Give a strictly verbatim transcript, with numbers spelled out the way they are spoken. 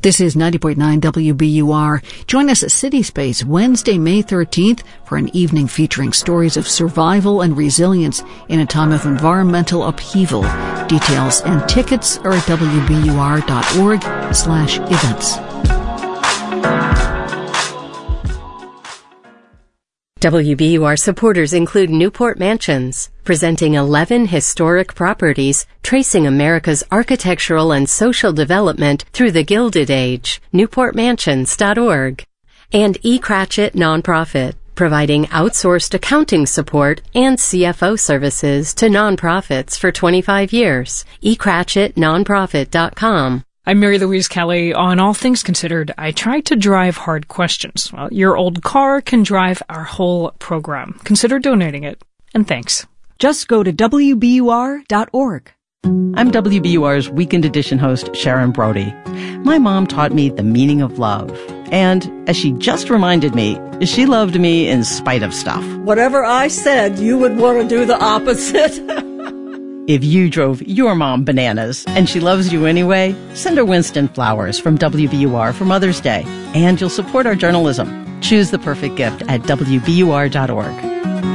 This is ninety point nine W B U R. Join us at City Space Wednesday, May thirteenth for an evening featuring stories of survival and resilience in a time of environmental upheaval. Details and tickets are at W B U R dot org slash events. W B U R supporters include Newport Mansions, presenting eleven historic properties tracing America's architectural and social development through the Gilded Age, newport mansions dot org. And E. Cratchit Nonprofit, providing outsourced accounting support and C F O services to nonprofits for twenty-five years. e cratchit nonprofit dot com. I'm Mary Louise Kelly. On All Things Considered, I try to drive hard questions. Well, your old car can drive our whole program. Consider donating it. And thanks. Just go to W B U R dot org. I'm W B U R's Weekend Edition host, Sharon Brody. My mom taught me the meaning of love. And as she just reminded me, she loved me in spite of stuff. Whatever I said, you would want to do the opposite. If you drove your mom bananas and she loves you anyway, send her Winston flowers from W B U R for Mother's Day. And you'll support our journalism. Choose the perfect gift at W B U R dot org.